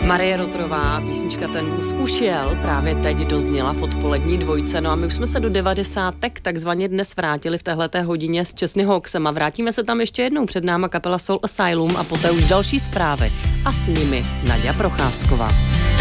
Marie Rotrová, písnička Ten vůz už jel, právě teď dozněla v odpolední dvojce. No a my už jsme se do 90. takzvaně dnes vrátili v téhleté hodině s Chesney Hawksem a vrátíme se tam ještě jednou. Před náma kapela Soul Asylum a poté už další zprávy. A s nimi Naďa Procházková.